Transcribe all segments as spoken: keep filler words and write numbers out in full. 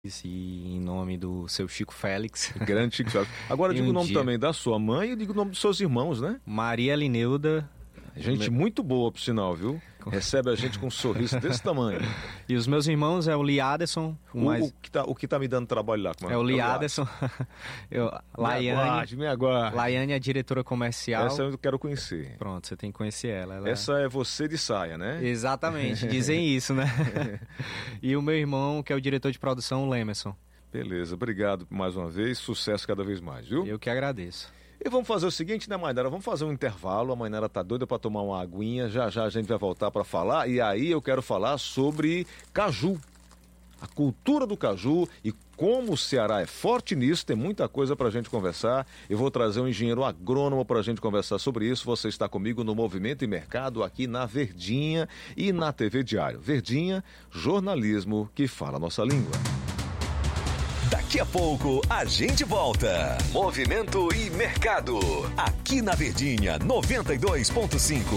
e em nome do seu Chico Félix. Grande Chico Félix. Agora diga um o nome dia... também da sua mãe e diga o nome dos seus irmãos, né? Maria Lineuda. Gente muito boa, por sinal, viu? Recebe a gente com um sorriso desse tamanho. E os meus irmãos é o Liaderson. O, mais... o, que tá, o que tá me dando trabalho lá? Como é, é o Liaderson. eu, Laiane, me aguarde, me aguarde. Laiane é a diretora comercial. Essa eu quero conhecer. Pronto, você tem que conhecer ela. ela Essa é você de saia, né? Exatamente, dizem isso, né? E o meu irmão, que é o diretor de produção, o Lemerson. Beleza, obrigado mais uma vez. Sucesso cada vez mais, viu? Eu que agradeço. E vamos fazer o seguinte, né, Mainara? Vamos fazer um intervalo. A Mainara tá doida para tomar uma aguinha. Já já a gente vai voltar para falar. E aí eu quero falar sobre caju. A cultura do caju e como o Ceará é forte nisso. Tem muita coisa para a gente conversar. Eu vou trazer um engenheiro agrônomo para a gente conversar sobre isso. Você está comigo no Movimento e Mercado aqui na Verdinha e na T V Diário. Verdinha, jornalismo que fala a nossa língua. Daqui a pouco a gente volta. Movimento e Mercado. Aqui na Verdinha noventa e dois ponto cinco.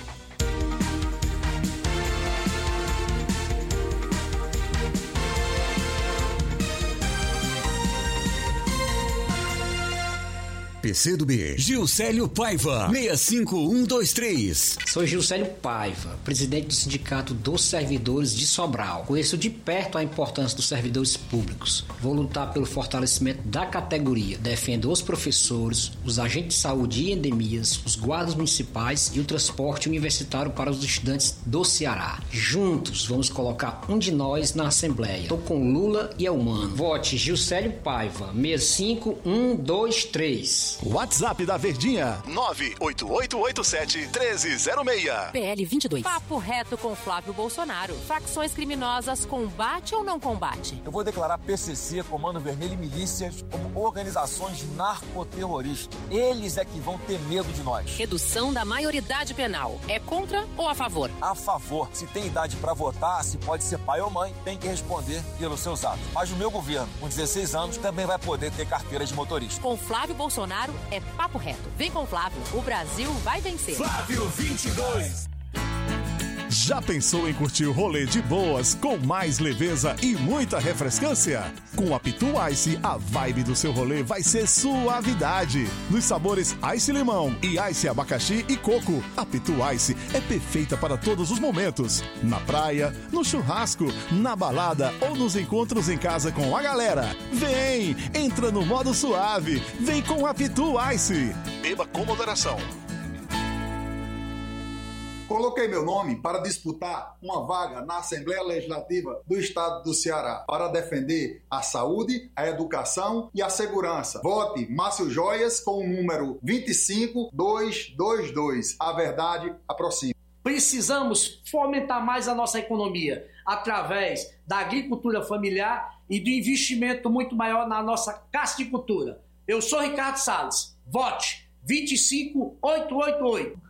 P C do B, Gilcélio Paiva, seis cinco um dois três. Sou Gilcélio Paiva, presidente do Sindicato dos Servidores de Sobral. Conheço de perto a importância dos servidores públicos. Vou lutar pelo fortalecimento da categoria. Defendo os professores, os agentes de saúde e endemias, os guardas municipais e o transporte universitário para os estudantes do Ceará. Juntos, vamos colocar um de nós na Assembleia. Estou com Lula e Elmano. Vote Gilcélio Paiva, seis cinco um dois três. WhatsApp da Verdinha, nove oito oito oito sete um três zero seis. P L vinte e dois. Papo reto com Flávio Bolsonaro. Facções criminosas, combate ou não combate? Eu vou declarar P C C, Comando Vermelho e milícias como organizações narcoterroristas. Eles é que vão ter medo de nós. Redução da maioridade penal. É contra ou a favor? A favor. Se tem idade para votar, se pode ser pai ou mãe, tem que responder pelos seus atos. Mas o meu governo, com dezesseis anos, também vai poder ter carteira de motorista. Com Flávio Bolsonaro, é papo reto. Vem com o Flávio, o Brasil vai vencer. Flávio vinte e dois. Já pensou em curtir o rolê de boas, com mais leveza e muita refrescância? Com a Pitu Ice, a vibe do seu rolê vai ser suavidade. Nos sabores Ice Limão e Ice Abacaxi e Coco, a Pitu Ice é perfeita para todos os momentos. Na praia, no churrasco, na balada ou nos encontros em casa com a galera. Vem, entra no modo suave. Vem com a Pitu Ice. Beba com moderação. Coloquei meu nome para disputar uma vaga na Assembleia Legislativa do Estado do Ceará para defender a saúde, a educação e a segurança. Vote Márcio Joias com o número dois cinco dois dois dois. A verdade aproxima. Precisamos fomentar mais a nossa economia através da agricultura familiar e do investimento muito maior na nossa casticultura. Eu sou Ricardo Salles. Vote dois cinco oito oito oito.